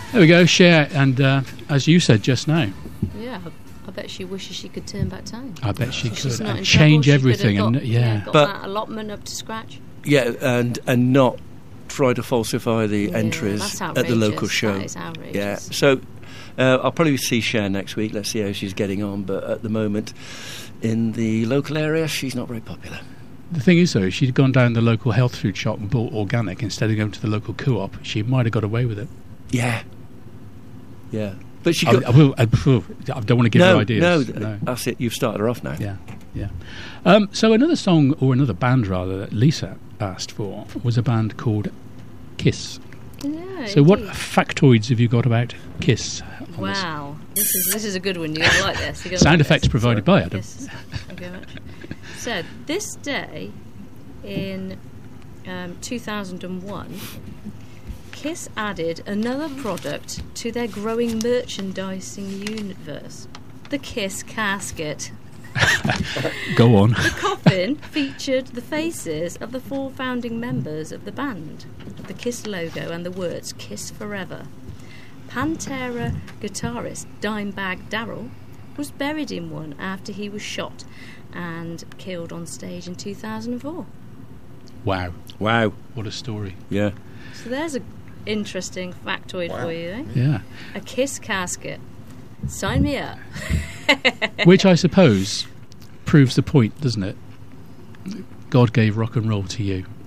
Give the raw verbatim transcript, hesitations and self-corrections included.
There we go, Cher, and uh, as you said just now, Yeah, I bet she wishes she could turn back time. I bet she She's could not and in change trouble. She could everything. have And got, yeah, got But- that allotment up to scratch. Yeah, and and not try to falsify the Yeah, entries that's at the local outrageous. show. That is outrageous. Yeah, so uh, I'll probably see Cher next week. Let's see how she's getting on. But at the moment, in the local area, she's not very popular. the thing is though, if she'd gone down the local health food shop and bought organic instead of going to the local co-op, she might have got away with it. Yeah, yeah. But she I, got I, will, I, I don't want to give no, her ideas. no, no. That's it. You've started her off now. Yeah, yeah. Um, so another song, or another band rather, that Lisa asked for was a band called Kiss. Yeah, So what indeed. factoids have you got about Kiss? on this? Wow, this is this is a good one. You're gonna like this. You're gonna Sound like effects this. provided by Adam. Yes, thank you very much. So this day in um, two thousand one, Kiss added another product to their growing merchandising universe: the Kiss casket. Go on. The coffin featured the faces of the four founding members of the band, the Kiss logo and the words Kiss Forever. Pantera guitarist Dimebag Darrell was buried in one after he was shot and killed on stage in two thousand four. Wow, Wow. what a story. Yeah. So there's an interesting factoid for you, eh? Yeah. A Kiss casket. Sign me up. Which I suppose proves the point, doesn't it? God gave rock and roll to you.